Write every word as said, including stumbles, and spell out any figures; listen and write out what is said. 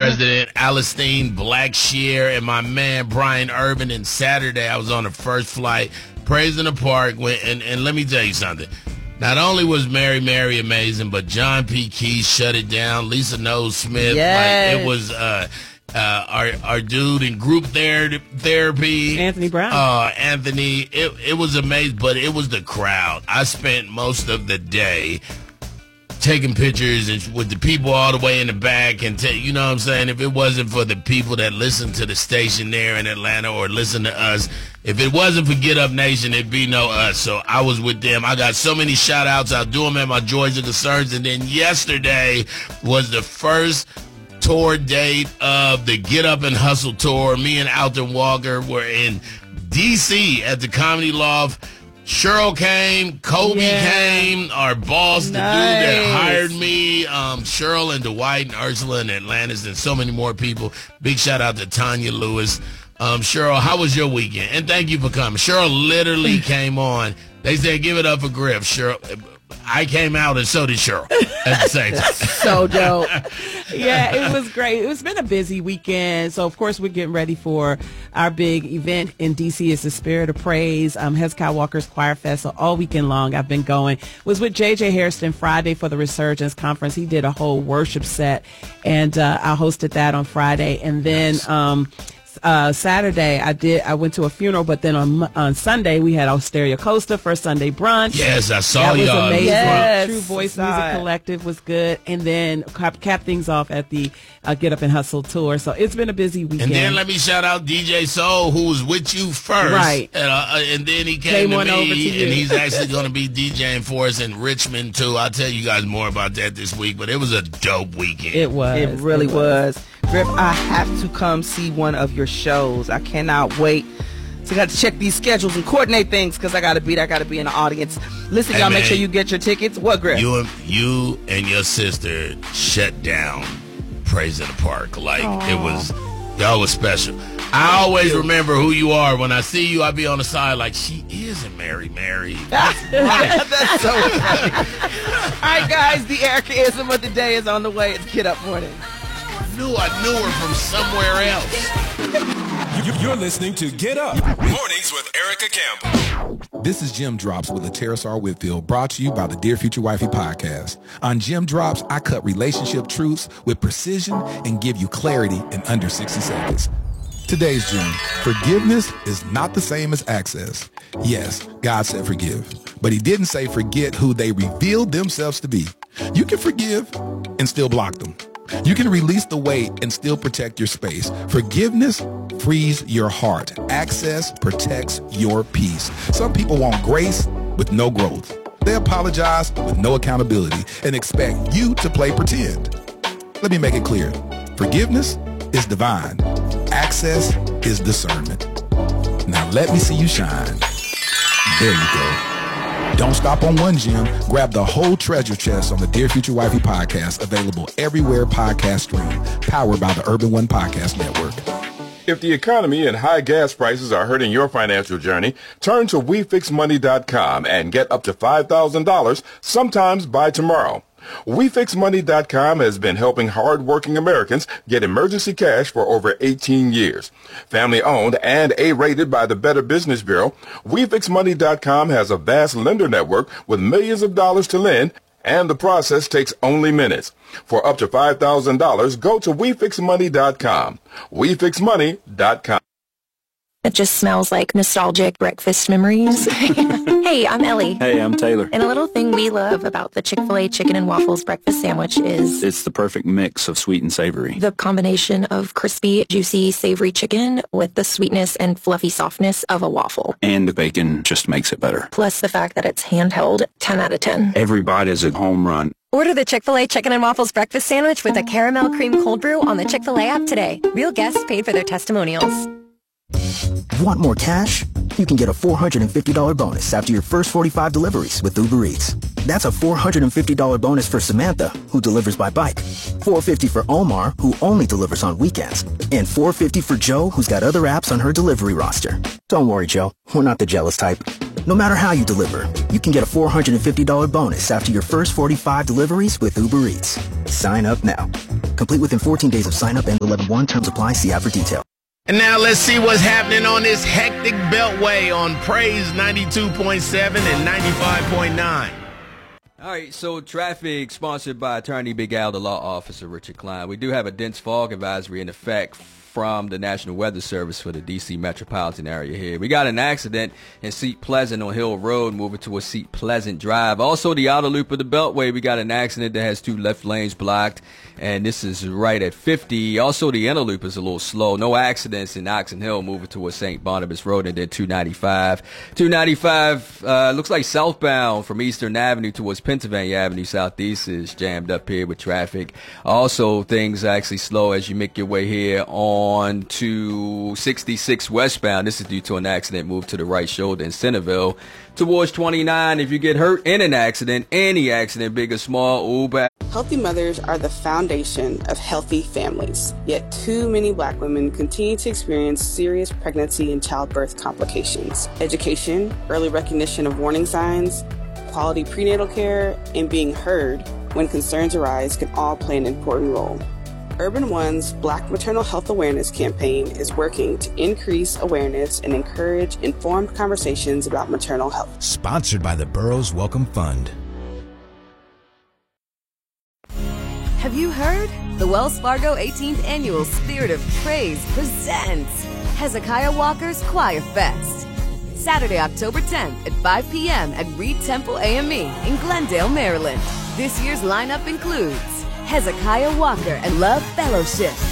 President Alistine Blackshear and my man Brian Urban. And Saturday, I was on the first flight, praising the park. When, and, and let me tell you something. Not only was Mary Mary amazing, but John P. Key shut it down. Lisa Knowles Smith. Yes. Like, it was uh, uh, our our dude in group ther- therapy. Anthony Brown. Uh, Anthony. It, it was amazing, but it was the crowd. I spent most of the day taking pictures and with the people all the way in the back, and t- you know what I'm saying? If it wasn't for the people that listen to the station there in Atlanta or listen to us, if it wasn't for Get Up Nation, it'd be no us. So I was with them. I got so many shout outs. I'll do them at my Joys and Concerns. And then yesterday was the first tour date of the Get Up and Hustle tour. Me and Alton Walker were in D C at the Comedy Loft. Cheryl came, Kobe yeah. came, our boss, the nice. dude that hired me, um, Cheryl and Dwight and Ursula and Atlantis and so many more people. Big shout out to Tanya Lewis. Um, Cheryl, how was your weekend? And thank you for coming. Cheryl literally came on. They said, give it up for Griff. Cheryl, I came out and so did Cheryl at the same time. So dope. Yeah, it was great. It's been a busy weekend. So, of course, we're getting ready for our big event in D C. It's the Spirit of Praise, um, Hezekiah Walker's Choir Fest. So all weekend long I've been going. Was with J J Hairston Friday for the Resurgence Conference. He did a whole worship set, and uh, I hosted that on Friday. And then um, uh, Saturday I did. I went to a funeral, but then on on Sunday we had Osteria Costa for Sunday brunch. Yes, I saw that was y'all. amazing. Yes, True Voice saw Music it. Collective was good, and then cap, cap things off at the uh, Get Up and Hustle tour. So it's been a busy weekend. And then let me shout out D J Soul, who was with you first. Right. And, uh, and then he came, Came to on me, over to you. and he's actually going to be DJing for us in Richmond, too. I'll tell you guys more about that this week, but it was a dope weekend. It was. It really was. Griff, I have to come see one of your shows. I cannot wait. So I got to check these schedules and coordinate things because I got to be there. I got to be in the audience. Listen, Hey, y'all, man. make sure you get your tickets. What, Griff? You and, you and your sister shut down Praise in the Park. Like, Aww. it was, y'all was special. I always remember who you are. When I see you, I be on the side like, she isn't Mary Mary. That's right. That's so funny. All right, guys, the Ericaism of the day is on the way. It's Get Up Morning. I knew I knew her from somewhere else. You- You're listening to Get Up Mornings with Erica Campbell. This is Jim Drops with Lateris R. Whitfield, brought to you by the Dear Future Wifey podcast. On Jim Drops, I cut relationship truths with precision and give you clarity in under sixty seconds. Today's Jim: forgiveness is not the same as access. Yes, God said forgive, but he didn't say forget who they revealed themselves to be. You can forgive and still block them. You can release the weight and still protect your space. Forgiveness frees your heart. Access protects your peace. Some people want grace with no growth. They apologize with no accountability and expect you to play pretend. Let me make it clear. Forgiveness is divine. Access is discernment. Now let me see you shine. There you go. Don't stop on one gem. Grab the whole treasure chest on the Dear Future Wifey podcast, available everywhere podcasts stream, powered by the Urban One Podcast Network. If the economy and high gas prices are hurting your financial journey, turn to we fix money dot com and get up to five thousand dollars sometimes by tomorrow. we fix money dot com has been helping hard-working Americans get emergency cash for over eighteen years. Family-owned and A-rated by the Better Business Bureau, we fix money dot com has a vast lender network with millions of dollars to lend, and the process takes only minutes. For up to five thousand dollars, go to we fix money dot com. we fix money dot com. It just smells like nostalgic breakfast memories. Hey, I'm Ellie. Hey, I'm Taylor. And a little thing we love about the Chick-fil-A Chicken and Waffles breakfast sandwich is It's the perfect mix of sweet and savory. the combination of crispy, juicy, savory chicken with the sweetness and fluffy softness of a waffle. And the bacon just makes it better. Plus the fact that it's handheld, ten out of ten. Every bite is a home run. Order the Chick-fil-A Chicken and Waffles breakfast sandwich with a caramel cream cold brew on the Chick-fil-A app today. Real guests paid for their testimonials. Want more cash? You can get a four hundred fifty dollars bonus after your first forty-five deliveries with Uber Eats. That's a four hundred fifty dollars bonus for Samantha, who delivers by bike. four hundred fifty dollars for Omar, who only delivers on weekends. And four hundred fifty dollars for Joe, who's got other apps on her delivery roster. Don't worry, Joe. We're not the jealous type. No matter how you deliver, you can get a four hundred fifty dollars bonus after your first forty-five deliveries with Uber Eats. Sign up now. Complete within fourteen days of sign-up and eleven one terms apply. See app for detail. And now let's see what's happening on this hectic beltway on Praise ninety-two point seven and ninety-five point nine. All right, so traffic sponsored by Attorney Big Al, the law officer Richard Klein. We do have a dense fog advisory in effect from the National Weather Service for the D C metropolitan area here. We got an accident in Seat Pleasant on Hill Road, moving towards Seat Pleasant Drive. Also, the outer loop of the Beltway, we got an accident that has two left lanes blocked, and this is right at fifty. Also, the inner loop is a little slow. No accidents in Oxon Hill, moving towards Saint Barnabas Road, and then two ninety-five. two ninety-five uh, looks like southbound from Eastern Avenue towards Pennsylvania Avenue Southeast is jammed up here with traffic. Also, things actually slow as you make your way here on On to sixty-six westbound. This is due to an accident. Move to the right shoulder in Centerville towards twenty-nine. If you get hurt in an accident, any accident, big or small, Uber. Healthy mothers are the foundation of healthy families. Yet too many Black women continue to experience serious pregnancy and childbirth complications. Education, early recognition of warning signs, quality prenatal care, and being heard when concerns arise can all play an important role. Urban One's Black Maternal Health Awareness campaign is working to increase awareness and encourage informed conversations about maternal health. Sponsored by the Burroughs Welcome Fund. Have you heard? The Wells Fargo eighteenth Annual Spirit of Praise presents Hezekiah Walker's Choir Fest. Saturday, October tenth at five p.m. at Reed Temple A M E in Glendale, Maryland. This year's lineup includes Hezekiah Walker and Love Fellowship,